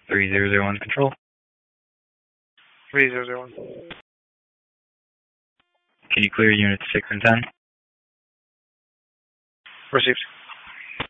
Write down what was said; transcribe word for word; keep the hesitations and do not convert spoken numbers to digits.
three zero zero one control. three zero zero one. Can you clear units six and ten? Received.